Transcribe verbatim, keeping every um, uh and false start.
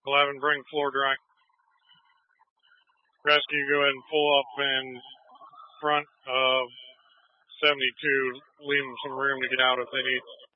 eleven, bring floor dry. Rescue, go ahead and pull up in front of seventy-two. Leave them some room to get out if they need.